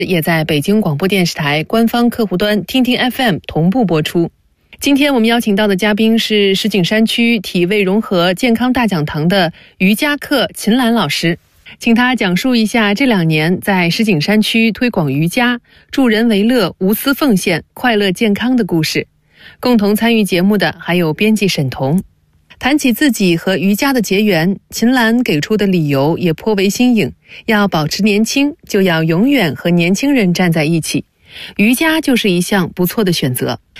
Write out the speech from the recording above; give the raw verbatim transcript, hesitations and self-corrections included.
也在北京广播电视台官方客户端听听 F M 同步播出。今天我们邀请到的嘉宾是石景山区体味融合健康大讲堂的瑜伽课秦岚老师，请他讲述一下这两年在石景山区推广瑜伽、助人为乐、无私奉献、快乐健康的故事。共同参与节目的还有编辑沈彤。谈起自己和瑜伽的结缘，秦岚给出的理由也颇为新颖，要保持年轻，就要永远和年轻人站在一起。瑜伽就是一项不错的选择。